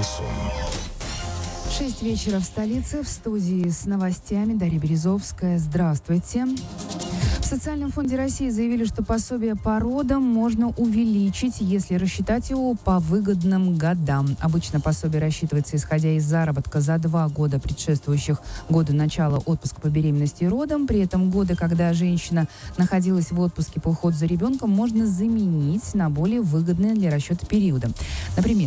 шансон. 6 вечера в столице. В студии с новостями Дарья Березовская. Здравствуйте. В Социальном фонде России заявили, что пособие по родам можно увеличить, если рассчитать его по выгодным годам. Обычно пособие рассчитывается, исходя из заработка за 2 года, предшествующих году начала отпуска по беременности и родам. При этом годы, когда женщина находилась в отпуске по уходу за ребенком, можно заменить на более выгодные для расчета периода. Например,